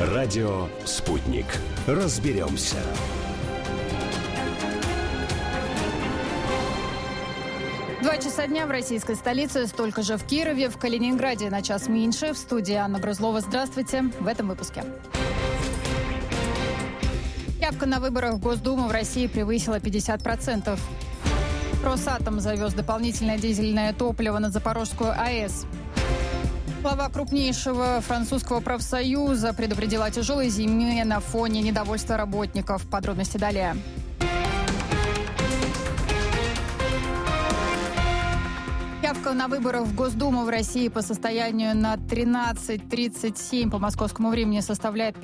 Радио «Спутник». Разберемся. Два часа дня в российской столице, столько же в Кирове, в Калининграде на час меньше. В студии Анна Грузлова. Здравствуйте. В этом выпуске. Явка на выборах в Госдуму в России превысила 50%. Росатом завез дополнительное дизельное топливо на Запорожскую АЭС. Глава крупнейшего французского профсоюза предупредила о тяжелой зиме на фоне недовольства работников. Подробности далее. Явка на выборах в Госдуму в России по состоянию на 13:37 по московскому времени составляет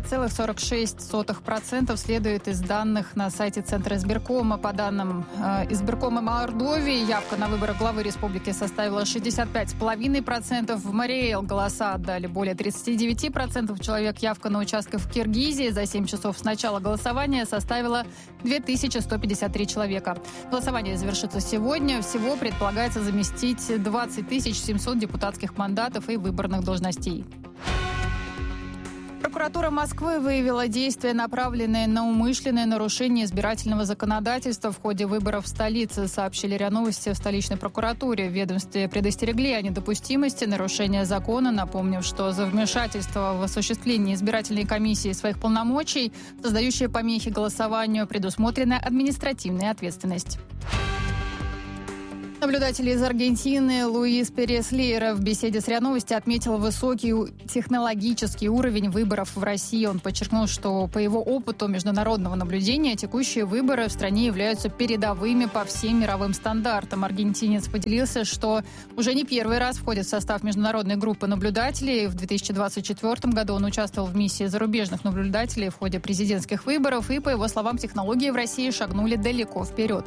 50,46%, следует из данных на сайте Центра избиркома. По данным избиркома Мордовии, явка на выборы главы республики составила 65,5%. В Мариэл голоса отдали более 39%. Человек. Явка на участках в Киргизии за 7 часов с начала голосования составила 2153 человека. Голосование завершится сегодня. Всего предполагается заместить 20 700 депутатских мандатов и выборных должностей. Прокуратура Москвы выявила действия, направленные на умышленное нарушение избирательного законодательства в ходе выборов в столице, сообщили РИА Новости в столичной прокуратуре. В ведомстве предостерегли о недопустимости нарушения закона, напомнив, что за вмешательство в осуществление избирательной комиссии своих полномочий, создающее помехи голосованию, предусмотрена административная ответственность. Наблюдатель из Аргентины Луис Перес Лейра в беседе с РИА Новости отметил высокий технологический уровень выборов в России. Он подчеркнул, что по его опыту международного наблюдения текущие выборы в стране являются передовыми по всем мировым стандартам. Аргентинец поделился, что уже не первый раз входит в состав международной группы наблюдателей. В 2024 году он участвовал в миссии зарубежных наблюдателей в ходе президентских выборов. И, по его словам, технологии в России шагнули далеко вперед.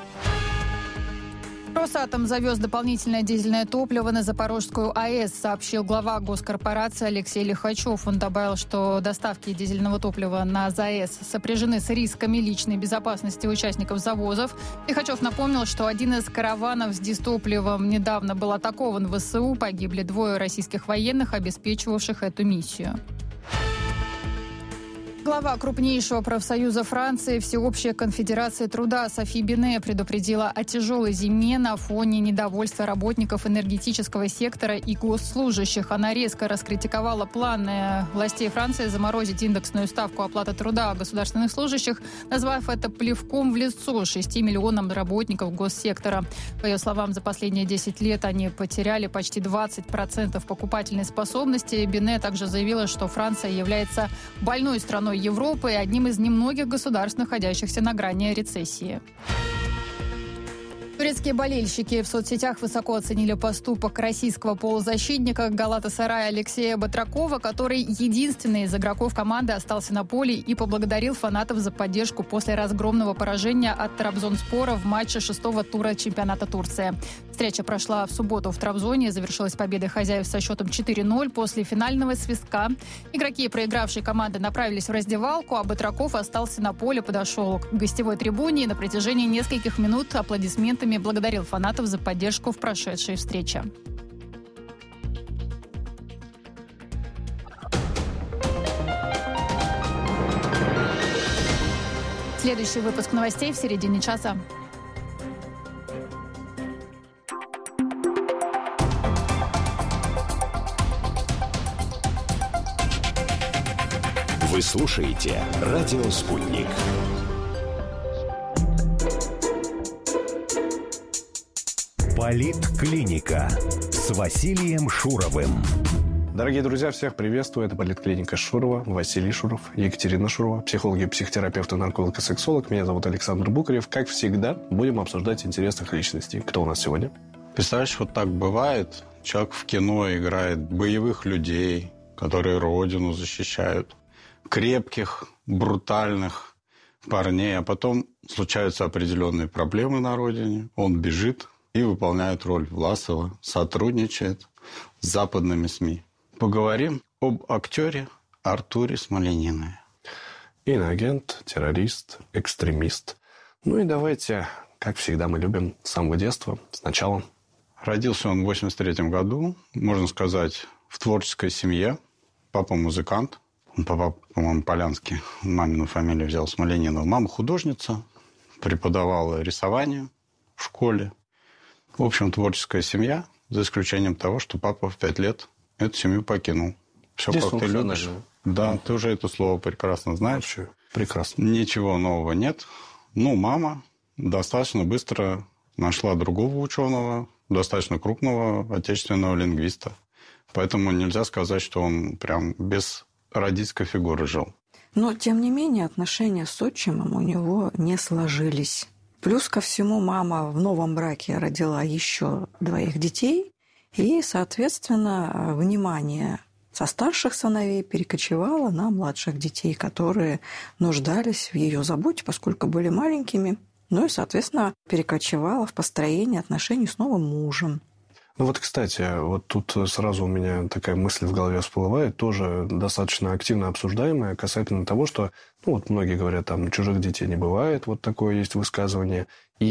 Росатом завез дополнительное дизельное топливо на Запорожскую АЭС, сообщил глава госкорпорации Алексей Лихачев. Он добавил, что доставки дизельного топлива на ЗАЭС сопряжены с рисками личной безопасности участников завозов. Лихачев напомнил, что один из караванов с дизтопливом недавно был атакован в ВСУ. Погибли 2 российских военных, обеспечивавших эту миссию. Глава крупнейшего профсоюза Франции Всеобщая конфедерация труда Софи Бине предупредила о тяжелой зиме на фоне недовольства работников энергетического сектора и госслужащих. Она резко раскритиковала планы властей Франции заморозить индексную ставку оплаты труда государственных служащих, назвав это плевком в лицо 6 миллионам работников госсектора. По ее словам, за последние 10 лет они потеряли почти 20% покупательной способности. Бине также заявила, что Франция является больной страной Европы и одним из немногих государств, находящихся на грани рецессии. Турецкие болельщики в соцсетях высоко оценили поступок российского полузащитника Галатасарая Алексея Батракова, который единственный из игроков команды остался на поле и поблагодарил фанатов за поддержку после разгромного поражения от Трабзонспора в матче 6-го тура чемпионата Турции. Встреча прошла в субботу в Трабзоне и завершилась победой хозяев со счетом 4-0 после финального свистка. Игроки проигравшей команды направились в раздевалку, а Батраков остался на поле, подошел к гостевой трибуне и на протяжении нескольких минут аплодисментами благодарил фанатов за поддержку в прошедшей встрече. Следующий выпуск новостей в середине часа. Вы слушаете «Радио Спутник». Политклиника с Василием Шуровым. Дорогие друзья, всех приветствую. Это Политклиника Шурова, Василий Шуров, Екатерина Шурова, психолог, психотерапевт, нарколог и сексолог. Меня зовут Александр Букарев. Как всегда, будем обсуждать интересных личностей. Кто у нас сегодня? Представляешь, вот так бывает. Человек в кино играет боевых людей, которые родину защищают. Крепких, брутальных парней. А потом случаются определенные проблемы на родине. Он бежит и выполняет роль Власова, сотрудничает с западными СМИ. Поговорим об актере Артуре Смоленине. Иноагент, террорист, экстремист. Ну и давайте, как всегда мы любим, с самого детства, сначала. Родился он в 1983 году, можно сказать, в творческой семье. Папа музыкант. Папа, по-моему, Полянский. Мамину фамилию взял Смоленинова. Мама художница, преподавала рисование в школе. В общем, творческая семья, за исключением того, что папа в 5 лет эту семью покинул. Все, как ты любишь. Да, ты уже это слово прекрасно знаешь. Вообще, прекрасно. Ничего нового нет. Мама достаточно быстро нашла другого ученого, достаточно крупного отечественного лингвиста. Поэтому нельзя сказать, что он прям без родительской фигуры жил. Но, тем не менее, отношения с отчимом у него не сложились. Плюс ко всему, мама в новом браке родила еще 2 детей, и, соответственно, внимание со старших сыновей перекочевало на младших детей, которые нуждались в ее заботе, поскольку были маленькими. Ну и, соответственно, перекочевало в построение отношений с новым мужем. Ну вот, кстати, вот тут сразу у меня такая мысль в голове всплывает, тоже достаточно активно обсуждаемая, касательно того, что, многие говорят, там, чужих детей не бывает, вот такое есть высказывание,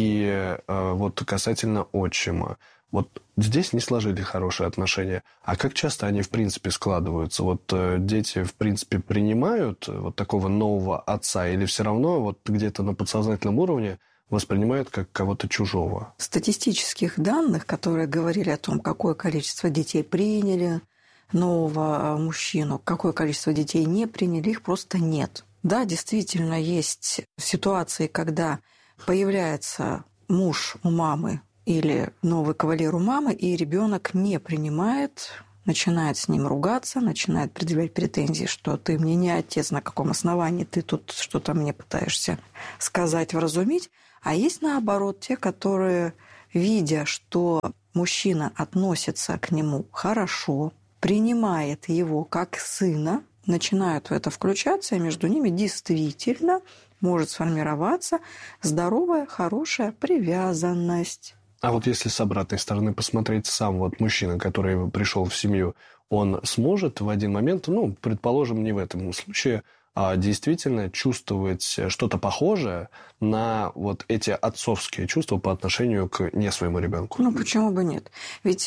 и вот касательно отчима. Вот здесь не сложились хорошие отношения. А как часто они, в принципе, складываются? Вот дети, в принципе, принимают вот такого нового отца или все равно вот где-то на подсознательном уровне воспринимают как кого-то чужого? Статистических данных, которые говорили о том, какое количество детей приняли нового мужчину, какое количество детей не приняли, их просто нет. Да, действительно, есть ситуации, когда появляется муж у мамы или новый кавалер у мамы, и ребенок не принимает, начинает с ним ругаться, начинает предъявлять претензии, что ты мне не отец, на каком основании ты тут что-то мне пытаешься сказать, вразумить. А есть, наоборот, те, которые, видя, что мужчина относится к нему хорошо, принимает его как сына, начинают в это включаться, и между ними действительно может сформироваться здоровая, хорошая привязанность. А вот если с обратной стороны посмотреть, сам вот мужчина, который пришел в семью, он сможет в один момент, предположим, не в этом случае, а действительно чувствовать что-то похожее на вот эти отцовские чувства по отношению к не своему ребенку? Почему бы нет? Ведь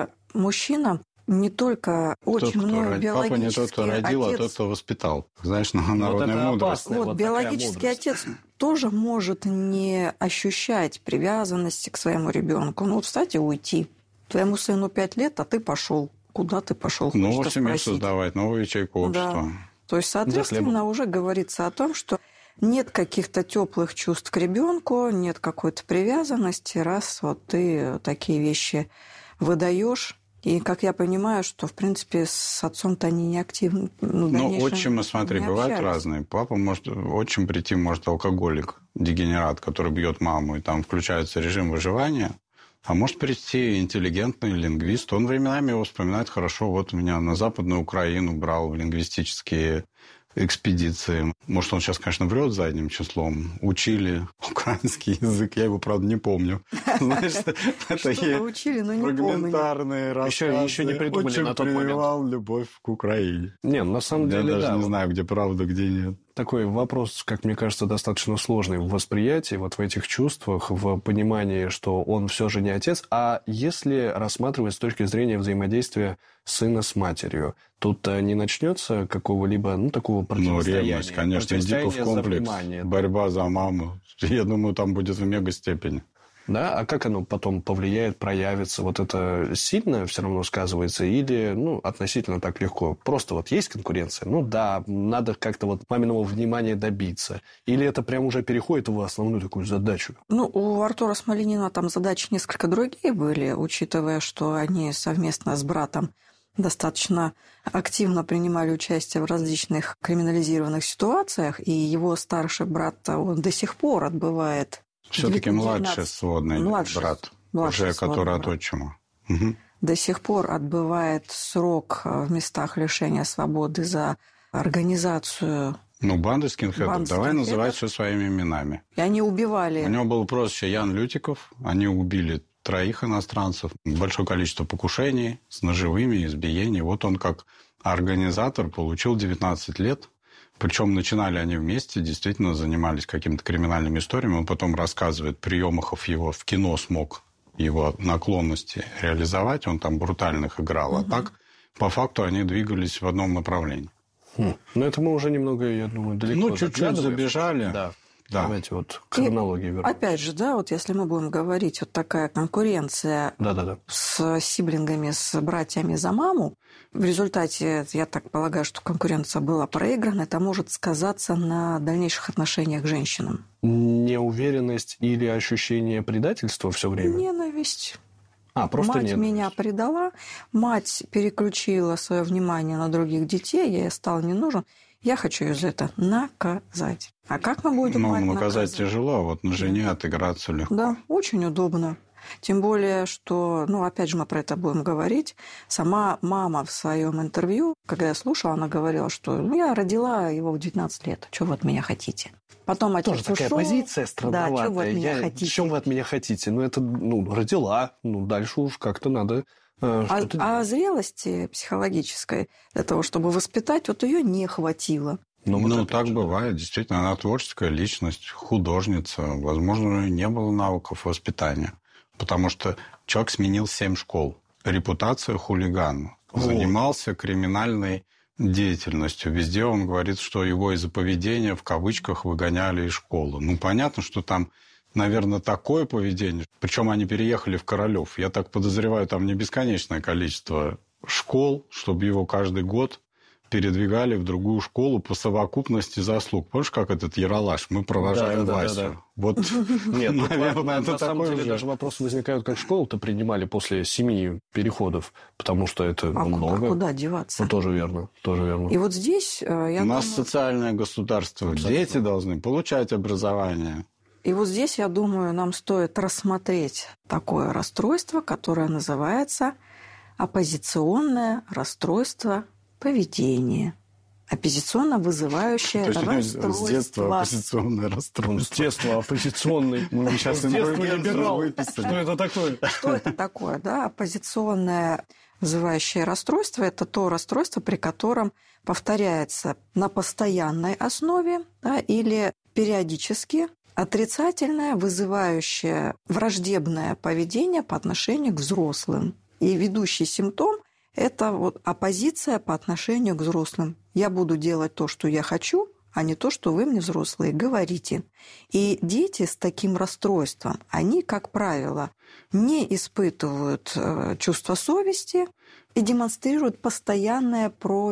мужчина не только очень много биологически... Папа не тот, кто родил, а тот, кто воспитал. Знаешь, народная мудрость. Биологический отец тоже может не ощущать привязанности к своему ребенку. Кстати, уйти. Твоему сыну 5 лет, а ты пошел. Куда ты пошел? Новую семью создавать, новую ячейку общества. Да. То есть, соответственно, уже говорится о том, что нет каких-то теплых чувств к ребенку, нет какой-то привязанности, раз вот ты такие вещи выдаешь. И, как я понимаю, что, в принципе, с отцом-то они не активны. Отчимы, смотри, бывают разные. Отчим прийти может алкоголик, дегенерат, который бьет маму, и там включается режим выживания. А может прийти интеллигентный лингвист. Он временами его вспоминает хорошо. Вот меня на Западную Украину брал в лингвистические экспедиции. Может, он сейчас, конечно, врет задним числом. Учили украинский язык. Я его, правда, не помню. Знаешь, что-то учили, но не помню. Фрагментарные рассказы. Еще не придумали на тот момент. Очень прививал любовь к Украине. На самом деле, я даже не знаю, где правда, где нет. Такой вопрос, как мне кажется, достаточно сложный в восприятии, вот в этих чувствах, в понимании, что он все же не отец. А если рассматривать с точки зрения взаимодействия сына с матерью, тут не начнется какого-либо, такого противостояния? Ревность, конечно, Эдипов комплекс, борьба за маму. Я думаю, там будет в мегастепени. Да, а как оно потом повлияет, проявится? Вот это сильно все равно сказывается или, относительно так легко? Просто вот есть конкуренция? Надо как-то маминого внимания добиться. Или это прям уже переходит в основную такую задачу? У Артура Смоленина там задачи несколько другие были, учитывая, что они совместно с братом достаточно активно принимали участие в различных криминализированных ситуациях, и его старший брат, он до сих пор отбывает... Все-таки младший сводный брат, уже который от отчима. Угу. До сих пор отбывает срок в местах лишения свободы за организацию... банды скинхедов. Давай называть все своими именами. И они убивали... У него было прозвище Ян Лютиков. Они убили 3 иностранцев. Большое количество покушений с ножевыми, избиений. Вот он как организатор получил 19 лет. Причем начинали они вместе, действительно занимались какими-то криминальными историями. Он потом рассказывает, при Емахов его в кино смог его наклонности реализовать. Он там брутальных играл. А так, по факту, они двигались в одном направлении. Но это мы уже немного, я думаю, далеко. Чуть-чуть забежали. Да. Да. Давайте вот к хронологии вернемся. Опять же, да, вот если мы будем говорить, вот такая конкуренция с сиблингами, с братьями за маму, в результате, я так полагаю, что конкуренция была проиграна, это может сказаться на дальнейших отношениях к женщинам. Неуверенность или ощущение предательства все время? Ненависть. Просто мать ненависть. Меня предала, мать переключила свое внимание на других детей, я ей стал не нужен. Я хочу ее за это наказать. А как мы будем мать наказать тяжело, а вот на жене отыграться легко. Да, очень удобно. Тем более, что, опять же, мы про это будем говорить. Сама мама в своем интервью, когда я слушала, она говорила, что я родила его в 19 лет. Что вы от меня хотите? Потом отец тоже такая ушел. позиция странноватая. Да, что вы от меня хотите? Чем вы от меня хотите? Это, родила. Дальше уж как-то надо... А зрелости психологической для того, чтобы воспитать, вот ее не хватило. Так бывает. Действительно, она творческая личность, художница. Возможно, у нее не было навыков воспитания. Потому что человек сменил 7 школ. Репутация хулигана. Занимался криминальной деятельностью. Везде он говорит, что его из-за поведения в кавычках выгоняли из школы. Понятно, что там, наверное, такое поведение. Причем они переехали в Королёв. Я так подозреваю, там не бесконечное количество школ, чтобы его каждый год передвигали в другую школу по совокупности заслуг. Помнишь, как этот Ералаш? Мы провожаем Васю. Да. Вот, нет, наверное, это на самом деле даже вопросы возникают, как школу-то принимали после 7 переходов, потому что это много. А куда деваться? Тоже верно. И вот здесь, у нас социальное государство. Дети должны получать образование. И вот здесь, я думаю, нам стоит рассмотреть такое расстройство, которое называется оппозиционное расстройство поведения. Оппозиционно вызывающее расстройство. С детства оппозиционное расстройство. С детства оппозиционный. Мы сейчас либерал. выписали. Что это такое? Что это такое? Да? Оппозиционное вызывающее расстройство – это то расстройство, при котором повторяется на постоянной основе, да, или периодически отрицательное, вызывающее враждебное поведение по отношению к взрослым. И ведущий симптом – это оппозиция по отношению к взрослым. Я буду делать то, что я хочу, а не то, что вы мне, взрослые, говорите. И дети с таким расстройством, они, как правило, не испытывают чувство совести и демонстрируют постоянное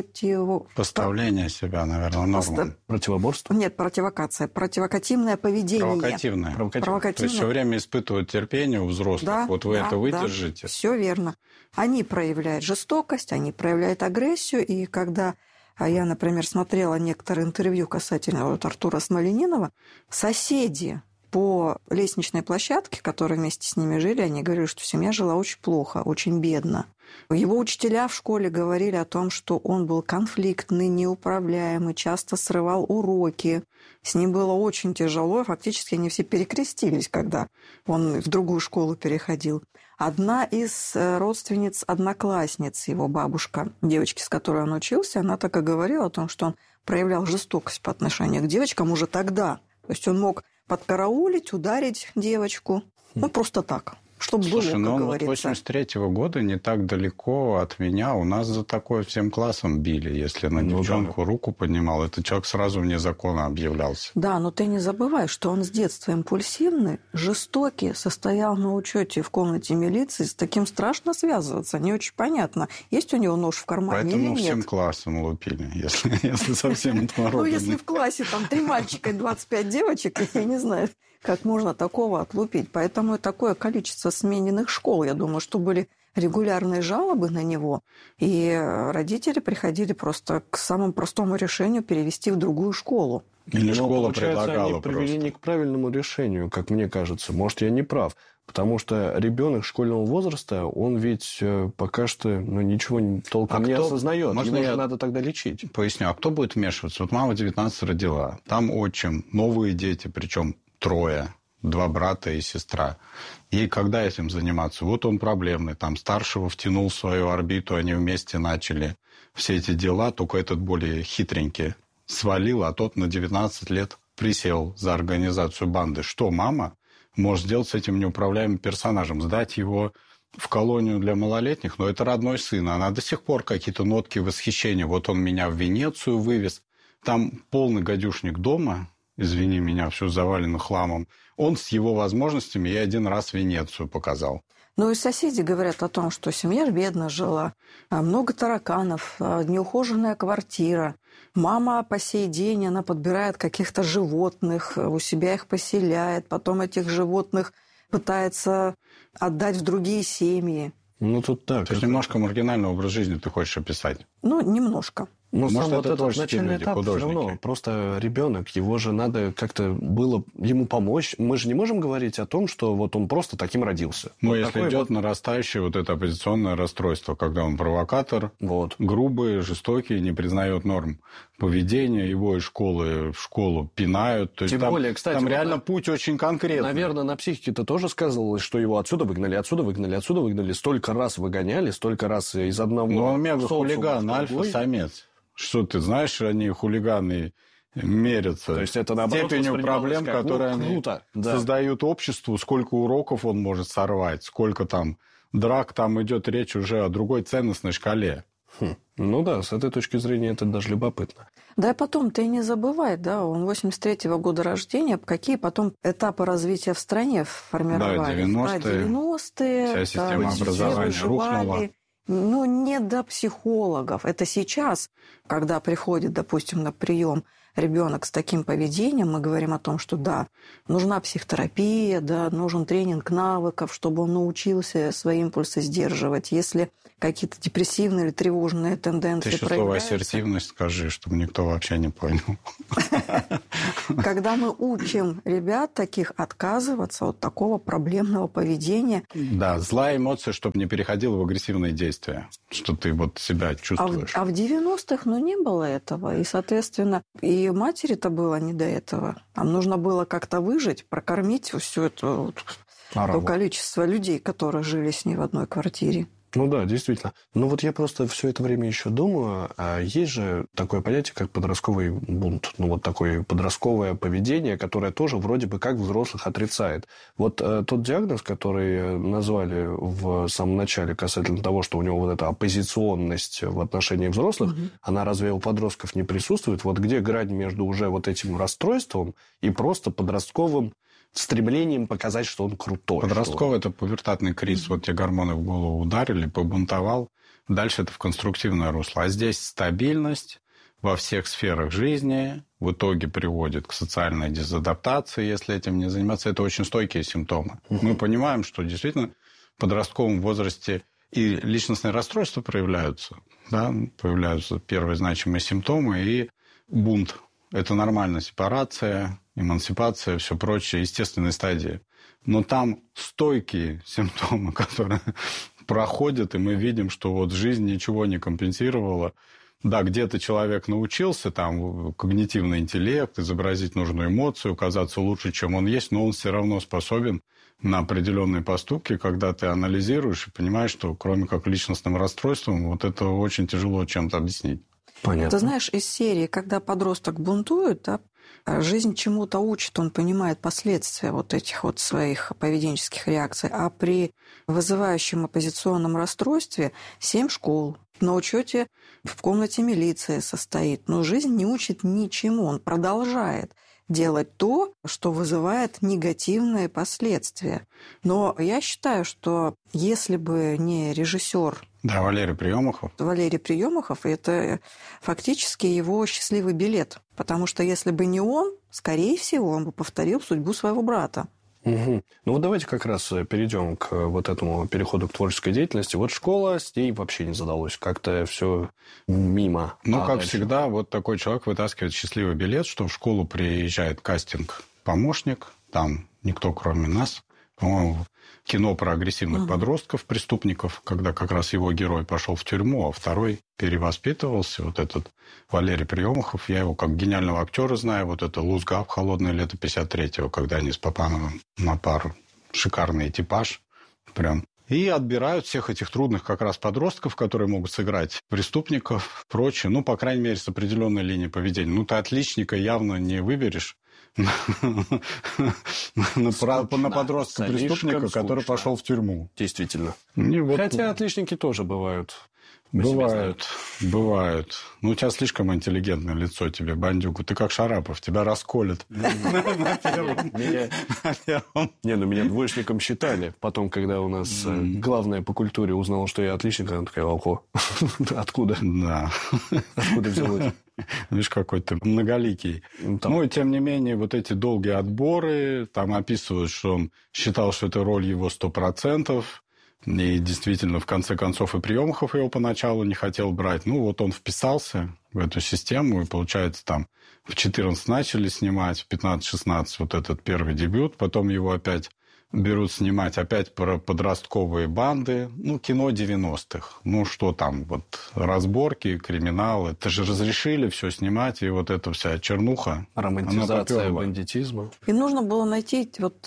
Поставление себя, наверное, нормам. Противоборство? Нет, провокативное поведение. Провокативное. То есть все время испытывают терпение у взрослых. Да, вы это выдержите. Да, все верно. Они проявляют жестокость, они проявляют агрессию, и когда я, например, смотрела некоторые интервью касательно Артура Смольянинова, соседи по лестничной площадке, которые вместе с ними жили, они говорили, что семья жила очень плохо, очень бедно. Его учителя в школе говорили о том, что он был конфликтный, неуправляемый, часто срывал уроки. С ним было очень тяжело, фактически они все перекрестились, когда он в другую школу переходил. Одна из родственниц, одноклассниц, его бабушка, девочки, с которой он учился, она так и говорила о том, что он проявлял жестокость по отношению к девочкам уже тогда. То есть он мог подкараулить, ударить девочку, просто так. Чтобы Слушай, было, как вот говорится. 83-го года не так далеко от меня. У нас за такое всем классом били. Если на девчонку руку поднимал, этот человек сразу вне закона объявлялся. Да, но ты не забывай, что он с детства импульсивный, жестокий, состоял на учете в комнате милиции. С таким страшно связываться, не очень понятно, есть у него нож в кармане или нет. Поэтому всем классом лупили, если совсем отмороженный. Если в классе там 3 мальчика и 25 девочек, я не знаю, как можно такого отлупить. Поэтому такое количество смененных школ, я думаю, что были регулярные жалобы на него, и родители приходили просто к самому простому решению перевести в другую школу. Или школа предлагала они привели не к правильному решению, как мне кажется. Может, я не прав. Потому что ребенок школьного возраста, он ведь пока что ничего толком не осознает. Его же надо тогда лечить. Поясню, а кто будет вмешиваться? Вот мама 19 родила, там отчим, новые дети, причем 3, 2 брата и сестра. И когда этим заниматься? Вот он проблемный. Там старшего втянул в свою орбиту, они вместе начали все эти дела, только этот более хитренький свалил, а тот на 19 лет присел за организацию банды. Что мама может сделать с этим неуправляемым персонажем? Сдать его в колонию для малолетних, но это родной сын. Она до сих пор какие-то нотки восхищения. Вот он меня в Венецию вывез. Там полный гадюшник дома, извини меня, все завалено хламом. Он с его возможностями ей один раз Венецию показал. Ну и соседи говорят о том, что семья бедно жила, много тараканов, неухоженная квартира. Мама по сей день, она подбирает каких-то животных, у себя их поселяет, потом этих животных пытается отдать в другие семьи. Ну, тут так. То есть немножко маргинальный образ жизни ты хочешь описать? Ну, немножко. Ну, может, сам вот это этот творческие начальный люди, этап все художники. равно. Просто ребенок, его же надо как-то было ему помочь. Мы же не можем говорить о том, что вот он просто таким родился. Ну, вот если идет нарастающее вот это оппозиционное расстройство, когда он провокатор, грубый, жестокий, не признает норм поведения, его из школы в школу пинают. То есть Тем там, более, кстати, там вот реально путь очень конкретный. Наверное, на психике-то тоже сказывалось, что его отсюда выгнали. Столько раз выгоняли, столько раз из одного... Ну, он мега-хулиган, альфа-самец. Что ты знаешь, они хулиганы мерятся. То есть это, наоборот, степенью проблем, как, которые они создают обществу, сколько уроков он может сорвать, сколько там драк, там идет речь уже о другой ценностной шкале. Ну да, с этой точки зрения это даже любопытно. Да и потом ты не забывай, да, он 83-го года рождения, какие потом этапы развития в стране формировались. Да, 90-е. Вся система образования рухнула. Ну, не до психологов. Это сейчас, когда приходит, допустим, на прием ребенок с таким поведением, мы говорим о том, что да, нужна психотерапия, да, нужен тренинг навыков, чтобы он научился свои импульсы сдерживать. Если какие-то депрессивные или тревожные тенденции ты еще проявляются... слово «ассертивность» скажи, чтобы никто вообще не понял. Когда мы учим ребят таких отказываться от такого проблемного поведения... Да, злая эмоция, чтобы не переходила в агрессивные действия, что ты вот себя чувствуешь. А в 90-х, ну, не было этого. И, соответственно, и матери-то было не до этого. Нам нужно было как-то выжить, прокормить все это то количество людей, которые жили с ней в одной квартире. Ну да, действительно. Ну вот я просто все это время еще думаю, а есть же такое понятие, как подростковый бунт. Ну вот такое подростковое поведение, которое тоже вроде бы как взрослых отрицает. Вот тот диагноз, который назвали в самом начале касательно того, что у него вот эта оппозиционность в отношении взрослых, она разве у подростков не присутствует? Вот где грань между уже вот этим расстройством и просто подростковым стремлением показать, что он крутой. Подростковый – это пубертатный криз. Вот тебе гормоны в голову ударили, побунтовал. Дальше это в конструктивное русло. А здесь стабильность во всех сферах жизни в итоге приводит к социальной дезадаптации, если этим не заниматься. Это очень стойкие симптомы. Мы понимаем, что действительно в подростковом возрасте и личностные расстройства проявляются. Да? Появляются первые значимые симптомы и бунт. Это нормально, сепарация, эмансипация, все прочее, естественные стадии. Но там стойкие симптомы, которые проходят, и мы видим, что вот жизнь ничего не компенсировала. Да, где-то человек научился, там, когнитивный интеллект, изобразить нужную эмоцию, казаться лучше, чем он есть, но он все равно способен на определенные поступки, когда ты анализируешь и понимаешь, что кроме как личностным расстройством, вот это очень тяжело чем-то объяснить. Понятно. Ты знаешь, из серии, когда подросток бунтует, да, жизнь чему-то учит, он понимает последствия вот этих вот своих поведенческих реакций. А при вызывающем оппозиционном расстройстве 7 школ, на учете в комнате милиции состоит. Но жизнь не учит ничему, он продолжает делать то, что вызывает негативные последствия. Но я считаю, что если бы не режиссер, да, Валерий Приемахов, это фактически его счастливый билет. Потому что если бы не он, скорее всего, он бы повторил судьбу своего брата. Угу. Ну вот давайте как раз перейдем к вот этому переходу к творческой деятельности. Вот школа, с ней вообще не задалось. Как-то все мимо. Ну, как всегда, вот такой человек вытаскивает счастливый билет, что в школу приезжает кастинг-помощник, там никто, кроме нас. По-моему, кино про агрессивных подростков, преступников, когда как раз его герой пошел в тюрьму, а второй перевоспитывался. Вот этот Валерий Приемахов, я его как гениального актера знаю. Вот это «Лузгап», «Холодное лето» 53-го, когда они с Папановым на пару. Шикарный типаж. Прям. И отбирают всех этих трудных как раз подростков, которые могут сыграть преступников, прочее. Ну, по крайней мере, с определенной линией поведения. Ну, ты отличника явно не выберешь На подростка-преступника, который пошел в тюрьму. Действительно. Вот... Хотя отличники тоже бывают. Бывают. Ну, у тебя слишком интеллигентное лицо тебе, бандюку. Ты как Шарапов, тебя расколят. Меня двоечником считали. Потом, когда у нас главная по культуре узнала, что я отличник, она такая: ого, откуда? Да. Откуда взялось? Видишь, какой ты многоликий. Ну, и тем не менее, вот эти долгие отборы, там описывают, что он считал, что это роль его 100%. И действительно, в конце концов, и Приемахов его поначалу не хотел брать. Ну, вот он вписался в эту систему, и, получается, там в 14 начали снимать, в 15-16 вот этот первый дебют, потом его опять берут снимать опять про подростковые банды, ну, кино 90-х. Ну, что там, вот разборки, криминал, это же разрешили все снимать, и вот эта вся чернуха. Романтизация бандитизма. И нужно было найти вот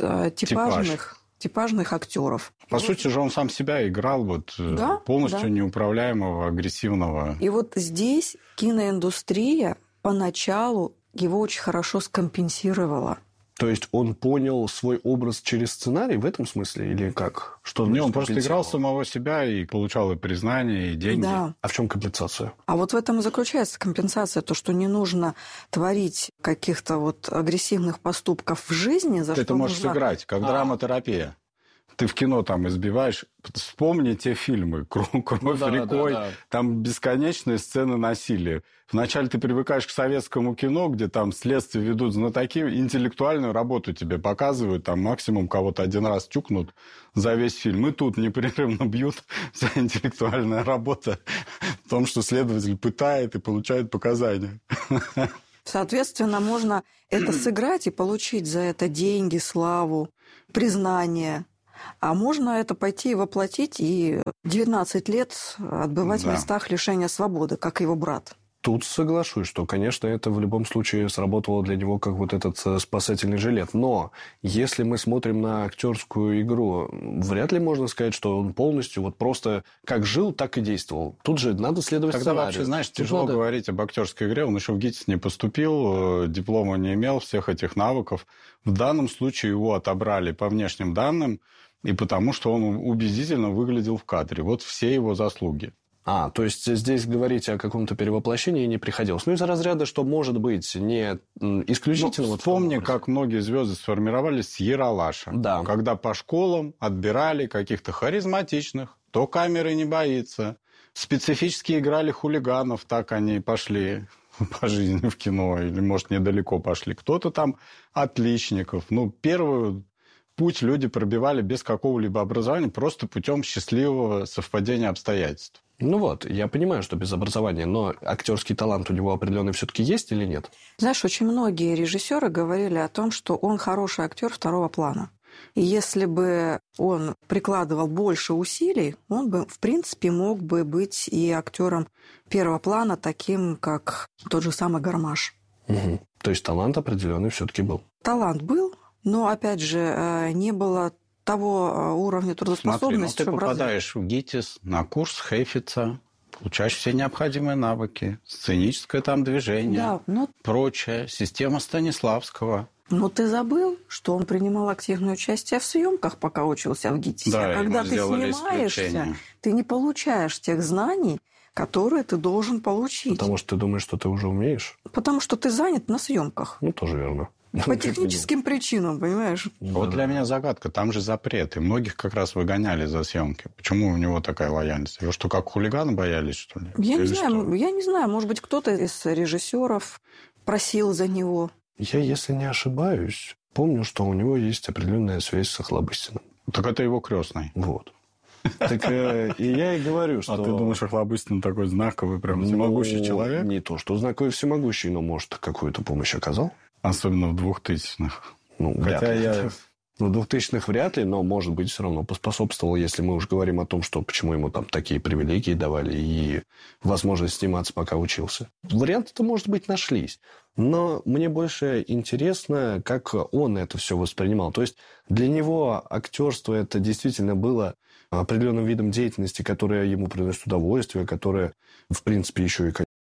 типажных актеров. По сути же он сам себя играл полностью неуправляемого, агрессивного. И вот здесь киноиндустрия поначалу его очень хорошо скомпенсировала. То есть он понял свой образ через сценарий в этом смысле или как? Что не, он просто играл самого себя и получал и признание, и деньги. Да. А в чем компенсация? А вот в этом и заключается компенсация, то, что не нужно творить каких-то вот агрессивных поступков в жизни, за ты что это можешь нужно... сыграть, как драматерапия. Ты в кино там избиваешь, вспомни те фильмы «Кровь рекой», там бесконечные сцены насилия. Вначале ты привыкаешь к советскому кино, где там следствие ведут знатоки, интеллектуальную работу тебе показывают, там максимум кого-то один раз тюкнут за весь фильм. И тут непрерывно бьют, вся интеллектуальная работа в том, что следователь пытает и получает показания. Соответственно, можно это сыграть и получить за это деньги, славу, признание. А можно это пойти и воплотить и 19 лет отбывать в местах лишения свободы, как его брат. Тут соглашусь, что, конечно, это в любом случае сработало для него как вот этот спасательный жилет. Но если мы смотрим на актерскую игру, вряд ли можно сказать, что он полностью вот просто как жил, так и действовал. Тут же надо следовать сценарию. Тогда вообще, знаешь, тяжело говорить об актерской игре. Он еще в ГИТИС не поступил, диплома не имел, всех этих навыков. В данном случае его отобрали по внешним данным и потому, что он убедительно выглядел в кадре. Вот все его заслуги. То есть здесь говорить о каком-то перевоплощении не приходилось. Ну, из-за разряда, что, может быть, не исключительно... Вспомни, как многие звезды сформировались с Ералаша. Да. Когда по школам отбирали каких-то харизматичных, кто камеры не боится. Специфически играли хулиганов, так они и пошли по жизни в кино. Или, может, недалеко пошли. Кто-то там отличников. Первый путь люди пробивали без какого-либо образования, просто путем счастливого совпадения обстоятельств. Я понимаю, что без образования, но актерский талант у него определенный все-таки есть или нет? Знаешь, очень многие режиссеры говорили о том, что он хороший актер второго плана. И если бы он прикладывал больше усилий, он бы, в принципе, мог бы быть и актером первого плана, таким, как тот же самый Гармаш. Угу. То есть талант определенный все-таки был? Талант был, но, опять же, не было того уровня трудоспособности. Смотри, ты попадаешь в ГИТИС на курс Хейфица, получаешь все необходимые навыки, сценическое там движение, прочее, система Станиславского. Но ты забыл, что он принимал активное участие в съемках, пока учился в ГИТИСе. Да, когда ты снимаешься, ты не получаешь тех знаний, которые ты должен получить. Потому что ты думаешь, что ты уже умеешь? Потому что ты занят на съемках. Тоже верно. По техническим причинам, понимаешь? Вот для меня загадка. Там же запреты. Многих как раз выгоняли за съемки. Почему у него такая лояльность? Его что, как хулиганы боялись, что ли? Я не знаю. Может быть, кто-то из режиссеров просил за него. Я, если не ошибаюсь, помню, что у него есть определенная связь с Охлобыстиным. Так это его крестный. Вот. Так и я и говорю, что... А ты думаешь, Охлобыстин такой знаковый, прям всемогущий человек? Не то, что знаковый всемогущий, но, может, какую-то помощь оказал? Особенно в 2000-х. Хотя я... В 2000-х вряд ли, но, может быть, все равно поспособствовал, если мы уж говорим о том, что почему ему там такие привилегии давали и возможность сниматься, пока учился. Варианты-то, может быть, нашлись. Но мне больше интересно, как он это все воспринимал. То есть для него актерство это действительно было определенным видом деятельности, которая ему приносит удовольствие, которая, в принципе, еще и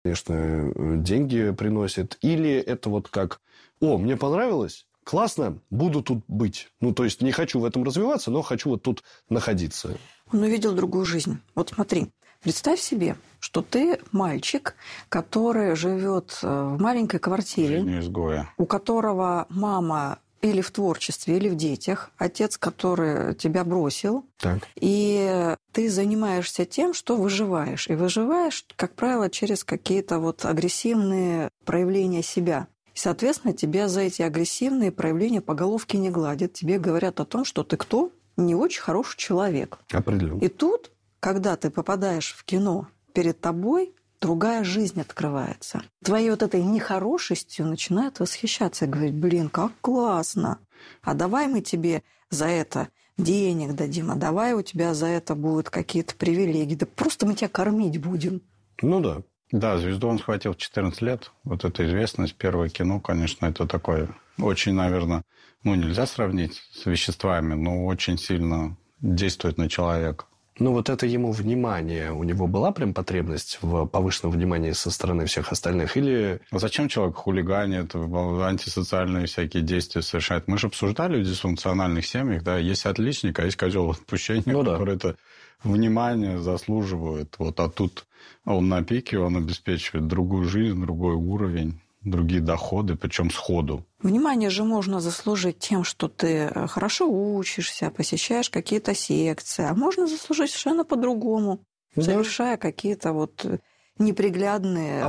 конечно, деньги приносит. Или это вот как, мне понравилось, классно, буду тут быть. Ну, то есть, не хочу в этом развиваться, но хочу вот тут находиться. Он увидел другую жизнь. Вот смотри, представь себе, что ты мальчик, который живет в маленькой квартире, у которого мама или в творчестве, или в детях, отец, который тебя бросил, так. И ты занимаешься тем, что выживаешь. И выживаешь, как правило, через какие-то вот агрессивные проявления себя. И, соответственно, тебя за эти агрессивные проявления по головке не гладят. Тебе говорят о том, что ты кто? Не очень хороший человек. Определенно. И тут, когда ты попадаешь в кино, перед тобой другая жизнь открывается. Твоей вот этой нехорошестью начинают восхищаться и говорить, блин, как классно. А давай мы тебе за это денег дадим, а давай у тебя за это будут какие-то привилегии. Да просто мы тебя кормить будем. Ну да. Да, звезду он схватил в 14 лет. Вот эта известность, первое кино, конечно, это такое очень, наверное, нельзя сравнить с веществами, но очень сильно действует на человека. Ну, вот это ему внимание. У него была прям потребность в повышенном внимании со стороны всех остальных? Или... Зачем человек хулиганит, антисоциальные всякие действия совершает? Мы же обсуждали в дисфункциональных семьях, да, есть отличник, а есть козел отпущения, который это внимание заслуживает. Вот, а тут он на пике, он обеспечивает другую жизнь, другой уровень, другие доходы, причем сходу. Внимание же можно заслужить тем, что ты хорошо учишься, посещаешь какие-то секции, а можно заслужить совершенно по-другому, совершая какие-то вот неприглядные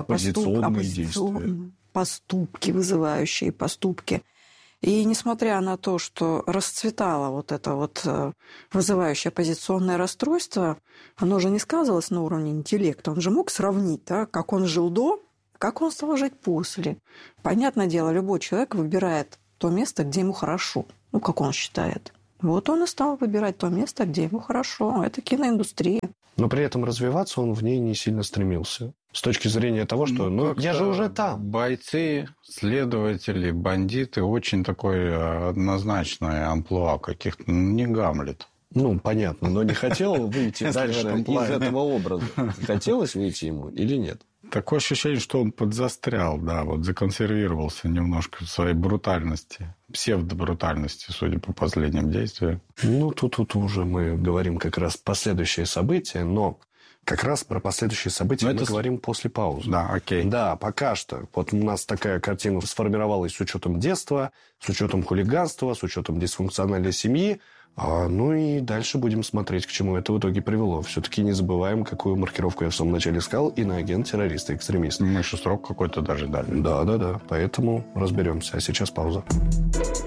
поступки, вызывающие поступки. И несмотря на то, что расцветало вот это вот вызывающее оппозиционное расстройство, оно же не сказывалось на уровне интеллекта. Он же мог сравнить, да, как он жил до, как он стал жить после. Понятное дело, любой человек выбирает то место, где ему хорошо. Ну, как он считает. Вот он и стал выбирать то место, где ему хорошо. Это киноиндустрия. Но при этом развиваться он в ней не сильно стремился. С точки зрения того, что я же уже там. Бойцы, следователи, бандиты, очень такое однозначное амплуа каких-то, не Гамлет. Ну, понятно, но не хотел выйти дальше из этого образа. Хотелось выйти ему или нет? Такое ощущение, что он подзастрял, да, вот законсервировался немножко в своей брутальности, псевдобрутальности, судя по последним действиям. Ну, тут уже мы говорим как раз последующие события, но как раз про последующие события мы говорим после паузы. Да, окей. Да, пока что. Вот у нас такая картина сформировалась с учетом детства, с учетом хулиганства, с учетом дисфункциональной семьи. Ну и дальше будем смотреть, к чему это в итоге привело. Все-таки не забываем, какую маркировку я в самом начале сказал: иноагент, террорист и экстремист. Мы еще срок какой-то даже дали. Да. Поэтому разберемся. А сейчас пауза.